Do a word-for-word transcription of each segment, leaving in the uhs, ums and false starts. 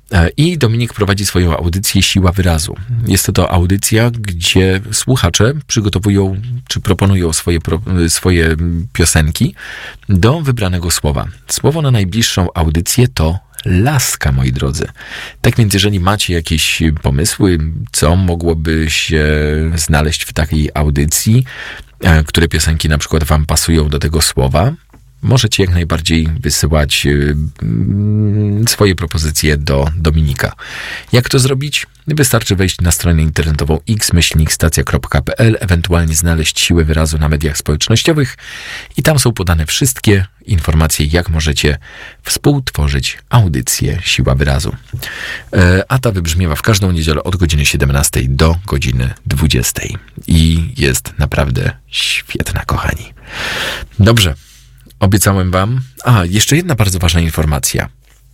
I Dominik prowadzi swoją audycję Siła Wyrazu. Jest to, to audycja, gdzie słuchacze przygotowują, czy proponują swoje, swoje piosenki do wybranego słowa. Słowo na najbliższą audycję to laska, moi drodzy. Tak więc jeżeli macie jakieś pomysły, co mogłoby się znaleźć w takiej audycji, które piosenki na przykład wam pasują do tego słowa, możecie jak najbardziej wysyłać swoje propozycje do Dominika. Jak to zrobić? Wystarczy wejść na stronę internetową x myślnik stacja kropka p l, ewentualnie znaleźć Siłę Wyrazu na mediach społecznościowych i tam są podane wszystkie informacje, jak możecie współtworzyć audycję Siła Wyrazu. A ta wybrzmiewa w każdą niedzielę od godziny siedemnastej do godziny dwudziestej i jest naprawdę świetna, kochani. Dobrze. Obiecałem wam... A, jeszcze jedna bardzo ważna informacja.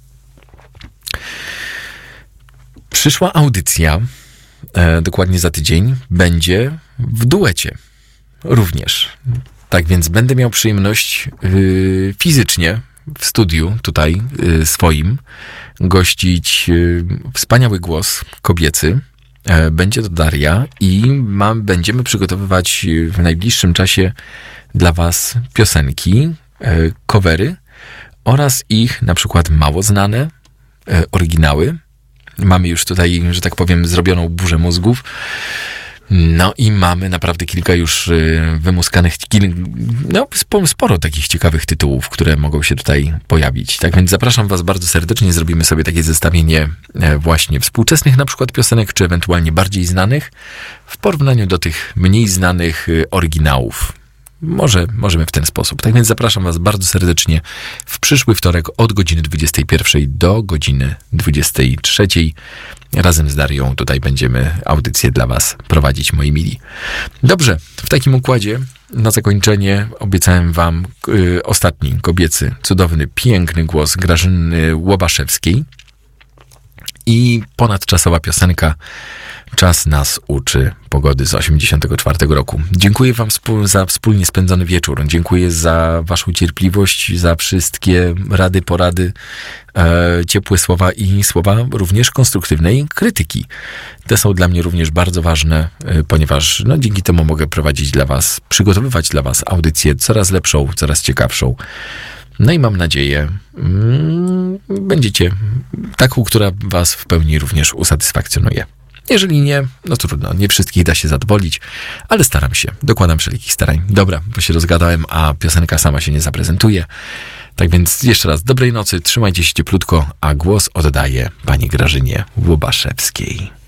Przyszła audycja, e, dokładnie za tydzień, będzie w duecie. Również. Tak więc będę miał przyjemność y, fizycznie w studiu tutaj y, swoim gościć y, wspaniały głos kobiecy. E, będzie to Daria i mam, będziemy przygotowywać w najbliższym czasie dla was piosenki, covery oraz ich na przykład mało znane oryginały. Mamy już tutaj, że tak powiem, zrobioną burzę mózgów. No i mamy naprawdę kilka już wymuskanych, no sporo takich ciekawych tytułów, które mogą się tutaj pojawić. Tak więc zapraszam was bardzo serdecznie, zrobimy sobie takie zestawienie właśnie współczesnych na przykład piosenek, czy ewentualnie bardziej znanych w porównaniu do tych mniej znanych oryginałów. Może możemy w ten sposób. Tak więc zapraszam was bardzo serdecznie w przyszły wtorek od godziny dwudziestej pierwszej do godziny dwudziestej trzeciej. Razem z Darią tutaj będziemy audycję dla was prowadzić, moi mili. Dobrze, w takim układzie na zakończenie obiecałem wam y, ostatni kobiecy, cudowny, piękny głos Grażyny Łobaszewskiej i ponadczasowa piosenka Czas nas uczy pogody z osiemdziesiątego czwartego roku. Dziękuję wam za wspólnie spędzony wieczór. Dziękuję za waszą cierpliwość, za wszystkie rady, porady, e, ciepłe słowa i słowa również konstruktywnej krytyki. Te są dla mnie również bardzo ważne, e, ponieważ no, dzięki temu mogę prowadzić dla was, przygotowywać dla was audycję coraz lepszą, coraz ciekawszą. No i mam nadzieję, mm, będziecie taką, która was w pełni również usatysfakcjonuje. Jeżeli nie, no trudno, nie wszystkich da się zadowolić, ale staram się, dokładam wszelkich starań. Dobra, bo się rozgadałem, a piosenka sama się nie zaprezentuje. Tak więc jeszcze raz dobrej nocy, trzymajcie się cieplutko, a głos oddaję pani Grażynie Łobaszewskiej.